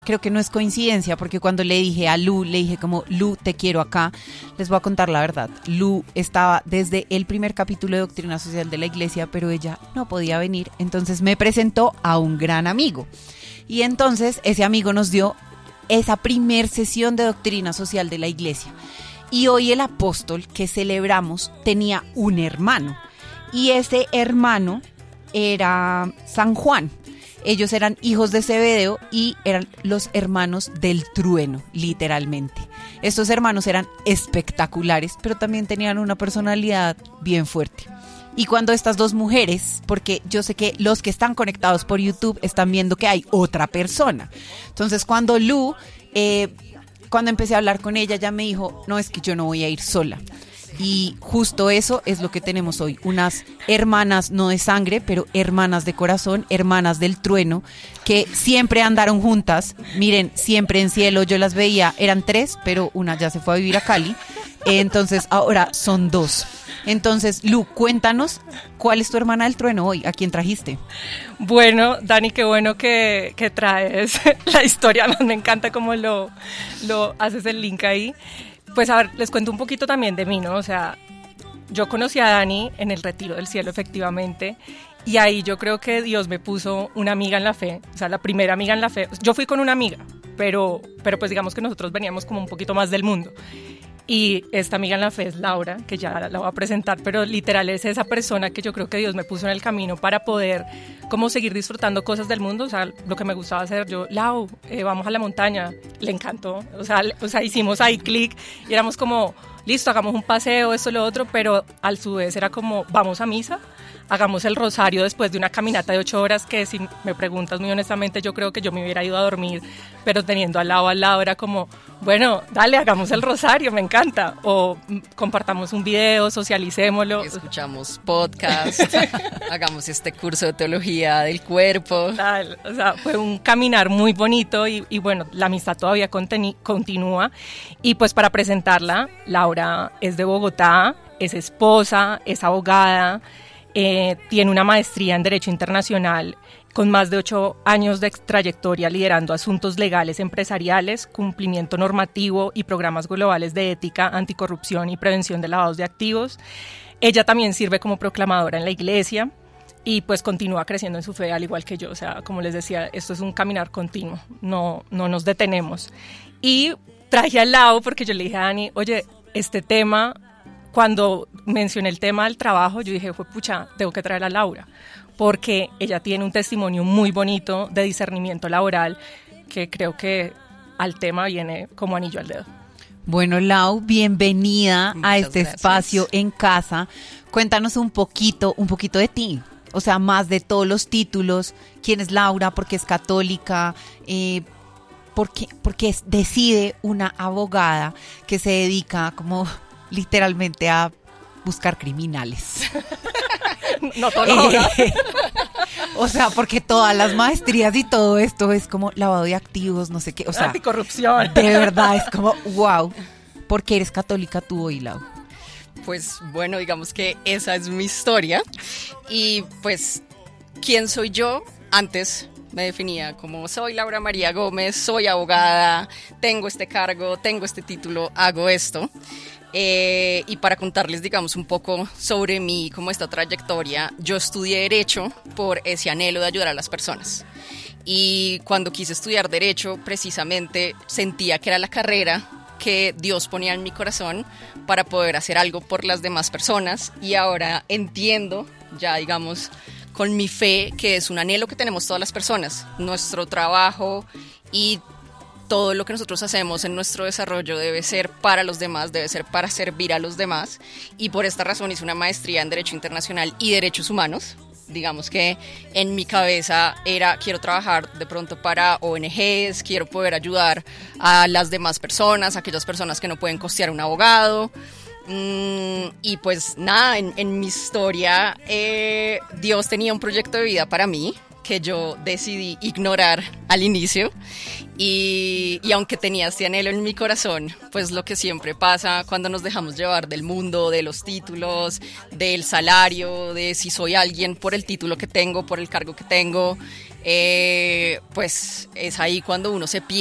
Creo que no es coincidencia porque cuando le dije a Lu, le dije como, Lu, te quiero acá, les voy a contar la verdad. Lu estaba desde el primer capítulo de Doctrina Social de la Iglesia, pero ella no podía venir, entonces me presentó a un gran amigo. Y entonces ese amigo nos dio esa primer sesión de Doctrina Social de la Iglesia. Y hoy el apóstol que celebramos tenía un hermano, y ese hermano era San Juan. Ellos eran hijos de Zebedeo y eran los hermanos del trueno, literalmente. Estos hermanos eran espectaculares, pero también tenían una personalidad bien fuerte. Y cuando estas dos mujeres, porque yo sé que los que están conectados por YouTube están viendo que hay otra persona. Entonces cuando Lu, cuando empecé a hablar con ella, ella me dijo, no, es que yo no voy a ir sola. Y justo eso es lo que tenemos hoy, unas hermanas no de sangre, pero hermanas de corazón, hermanas del trueno, que siempre andaron juntas. Miren, siempre en cielo yo las veía, eran 3, pero una ya se fue a vivir a Cali, entonces ahora son 2. Entonces, Lu, cuéntanos, ¿cuál es tu hermana del trueno hoy? ¿A quién trajiste? Bueno, Dani, qué bueno que traes la historia, me encanta cómo lo haces el link ahí. Pues a ver, les cuento un poquito también de mí, ¿no? O sea, yo conocí a Dani en el Retiro del Cielo, efectivamente, y ahí yo creo que Dios me puso una amiga en la fe, o sea, la primera amiga en la fe. Yo fui con una amiga, pero pues digamos que nosotros veníamos como un poquito más del mundo. Y esta amiga en la fe es Laura, que ya la voy a presentar, pero literal es esa persona que yo creo que Dios me puso en el camino para poder como seguir disfrutando cosas del mundo. O sea, lo que me gustaba hacer, yo, Lau, vamos a la montaña, le encantó. O sea, hicimos ahí clic y éramos como, listo, hagamos un paseo, esto, lo otro, pero a su vez era como, vamos a misa, hagamos el rosario después de una caminata de 8 horas que, si me preguntas muy honestamente, yo creo que yo me hubiera ido a dormir, pero teniendo al lado era como, bueno, dale, hagamos el rosario, me encanta, o compartamos un video, socialicémoslo. Escuchamos podcast, hagamos este curso de teología del cuerpo. Tal, o sea, fue un caminar muy bonito y bueno, la amistad todavía continúa. Y pues para presentarla, Laura es de Bogotá, es esposa, es abogada, tiene una maestría en Derecho Internacional con más de 8 años de trayectoria liderando asuntos legales empresariales, cumplimiento normativo y programas globales de ética, anticorrupción y prevención de lavados de activos. Ella también sirve como proclamadora en la iglesia y pues continúa creciendo en su fe al igual que yo. O sea, como les decía, esto es un caminar continuo, no nos detenemos. Y traje al lado porque yo le dije a Dani, oye, este tema... Cuando mencioné el tema del trabajo, yo dije, pucha, tengo que traer a Laura, porque ella tiene un testimonio muy bonito de discernimiento laboral que creo que al tema viene como anillo al dedo. Bueno, Lau, bienvenida a este espacio en casa. Cuéntanos un poquito de ti, o sea, más de todos los títulos. ¿Quién es Laura? ¿Por qué es católica? ¿Por qué decide una abogada que se dedica como... literalmente a buscar criminales? No todo. O sea, porque todas las maestrías y todo esto es como lavado de activos, no sé qué, o sea, anticorrupción. De verdad es como wow. ¿Por qué eres católica tú hoy, Lau? Pues bueno, digamos que esa es mi historia. Y pues, ¿quién soy yo? Antes me definía como soy Laura María Gómez, soy abogada, tengo este cargo, tengo este título, hago esto. Y para contarles, digamos, un poco sobre mí, como esta trayectoria, yo estudié Derecho por ese anhelo de ayudar a las personas. Y cuando quise estudiar Derecho, precisamente sentía que era la carrera que Dios ponía en mi corazón para poder hacer algo por las demás personas. Y ahora entiendo, ya digamos, con mi fe, que es un anhelo que tenemos todas las personas. Nuestro trabajo y todo lo que nosotros hacemos en nuestro desarrollo debe ser para los demás, debe ser para servir a los demás, y por esta razón hice una maestría en Derecho Internacional y Derechos Humanos. Digamos que en mi cabeza era, quiero trabajar de pronto para ONGs, quiero poder ayudar a las demás personas, aquellas personas que no pueden costear un abogado. Y pues nada, en mi historia Dios tenía un proyecto de vida para mí que yo decidí ignorar al inicio, y aunque tenía este anhelo en mi corazón, pues lo que siempre pasa cuando nos dejamos llevar del mundo, de los títulos, del salario, de si soy alguien por el título que tengo, por el cargo que tengo, pues es ahí cuando uno se pierde